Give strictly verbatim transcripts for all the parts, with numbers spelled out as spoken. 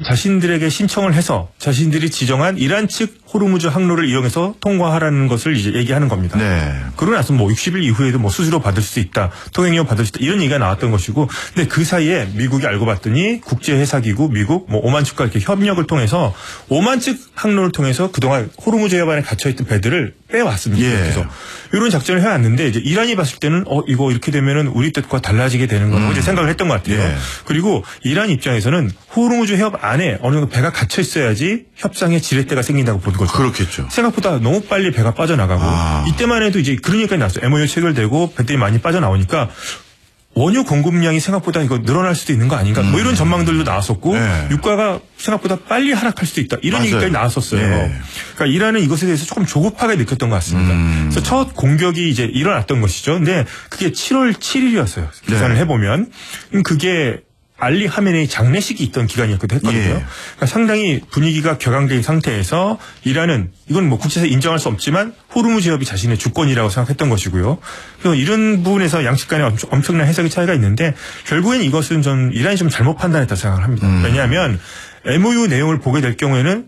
자신들에게 신청을 해서 자신들이 지정한 이란 측 호르무즈 항로를 이용해서 통과하라는 것을 이제 얘기하는 겁니다. 네. 그러고 나서 뭐 육십 일 이후에도 뭐 수수료 받을 수 있다, 통행료 받을 수 있다 이런 얘기가 나왔던 것이고, 근데 그 사이에 미국이 알고 봤더니 국제해사기구 미국 뭐 오만 측과 이렇게 협력을 통해서 오만 측 항로를 통해서 그동안 호르무즈 해변에 갇혀있던 배들을 빼왔습니다. 예. 그래서 이런 작전을 해왔는데 이제 이란이 봤을 때는 어 이거 이렇게 되면은 우리 뜻과 달라지게 되는 거라고 음. 이제 생각을 했던 것 같아요. 예. 그리고 이란 입장에서는 호르무즈 해협 안에 어느 정도 배가 갇혀 있어야지 협상의 지렛대가 생긴다고 보는 거죠. 그렇겠죠. 생각보다 너무 빨리 배가 빠져나가고 아. 이때만 해도 이제 그런 얘기가 나왔어요. 엠오유 체결되고 배들이 많이 빠져나오니까 원유 공급량이 생각보다 이거 늘어날 수도 있는 거 아닌가 음. 뭐 이런 전망들도 나왔었고 네. 유가가 생각보다 빨리 하락할 수도 있다 이런 맞아요. 얘기까지 나왔었어요. 네. 그러니까 이란은 이것에 대해서 조금 조급하게 느꼈던 것 같습니다. 음. 그래서 첫 공격이 이제 일어났던 것이죠. 근데 그게 칠월 칠일이었어요. 계산을 네. 해보면 그게 알리 하메네이 장례식이 있던 기간이었기도 했거든요. 예. 그러니까 상당히 분위기가 격앙된 상태에서 이란은 이건 뭐 국제에서 인정할 수 없지만 호르무즈 해협이 자신의 주권이라고 생각했던 것이고요. 그래서 이런 부분에서 양측 간에 엄청, 엄청난 해석의 차이가 있는데 결국엔 이것은 전 이란이 좀 잘못 판단했다고 생각을 합니다. 음. 왜냐하면 엠오유 내용을 보게 될 경우에는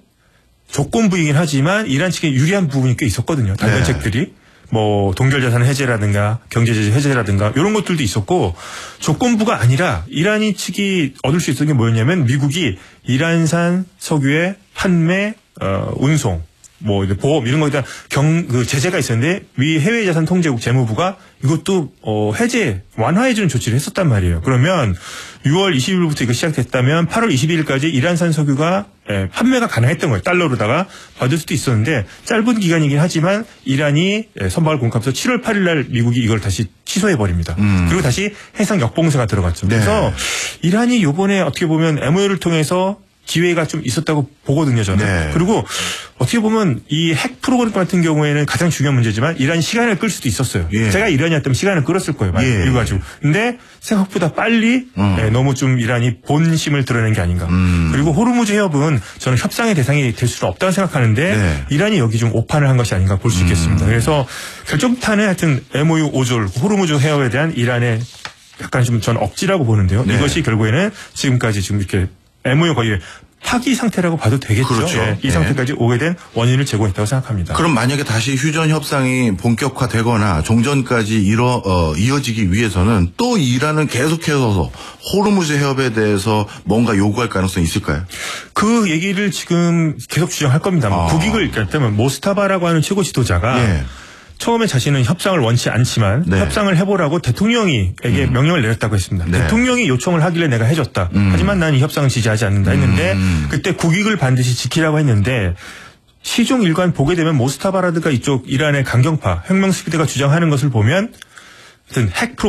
조건부이긴 하지만 이란 측에 유리한 부분이 꽤 있었거든요. 단면책들이. 네. 뭐 동결자산 해제라든가 경제제재 해제라든가 이런 것들도 있었고 조건부가 아니라 이란이 측이 얻을 수 있었던 게 뭐였냐면 미국이 이란산 석유의 판매, 어, 운송, 뭐 보험 이런 거에 대한 경 그 제재가 있었는데 미 해외자산 통제국 재무부가 이것도 어, 해제 완화해주는 조치를 했었단 말이에요. 그러면 유월 이십일부터 이거 시작됐다면 팔월 이십일일까지 이란산 석유가 예, 판매가 가능했던 거예요. 달러로다가 받을 수도 있었는데 짧은 기간이긴 하지만 이란이 예, 선박을 공급해서 칠월 팔일날 미국이 이걸 다시 취소해버립니다. 음. 그리고 다시 해상 역봉쇄가 들어갔죠. 네. 그래서 이란이 이번에 어떻게 보면 엠오유를 통해서 기회가 좀 있었다고 보거든요, 저는. 네. 그리고 어떻게 보면 이 핵 프로그램 같은 경우에는 가장 중요한 문제지만 이란이 시간을 끌 수도 있었어요. 예. 제가 이란이었다면 시간을 끌었을 거예요. 예. 이거 가지고. 근데 생각보다 빨리 음. 네, 너무 좀 이란이 본심을 드러낸 게 아닌가. 음. 그리고 호르무즈 해협은 저는 협상의 대상이 될 수는 없다고 생각하는데 네. 이란이 여기 좀 오판을 한 것이 아닌가 볼 수 있겠습니다. 음. 그래서 결정타는 하여튼 엠오유 오 절 호르무즈 해협에 대한 이란의 약간 좀 저는 억지라고 보는데요. 네. 이것이 결국에는 지금까지 지금 이렇게 엠오유 거의 파기 상태라고 봐도 되겠죠. 그렇죠. 예, 이 네. 상태까지 오게 된 원인을 제공했다고 생각합니다. 그럼 만약에 다시 휴전 협상이 본격화되거나 종전까지 이뤄, 어, 이어지기 위해서는 또 이란은 계속해서 호르무즈 해협에 대해서 뭔가 요구할 가능성이 있을까요? 그 얘기를 지금 계속 주장할 겁니다. 아. 국익을 때문에 모스타바라고 하는 최고 지도자가 예. 처음에 자신은 협상을 원치 않지만 네. 협상을 해보라고 대통령이에게 음. 명령을 내렸다고 했습니다. 네. 대통령이 요청을 하길래 내가 해줬다. 음. 하지만 난 이 협상을 지지하지 않는다 했는데 음. 그때 국익을 반드시 지키라고 했는데 시종 일관 보게 되면 모스타바라든가 이쪽 이란의 강경파 혁명수비대가 주장하는 것을 보면 하여튼 핵 프로